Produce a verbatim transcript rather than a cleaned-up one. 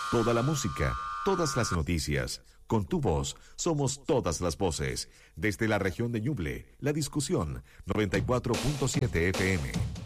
Toda la música, todas las noticias. Con tu voz, somos todas las voces. Desde la región de Ñuble, La Discusión, noventa y cuatro punto siete F M.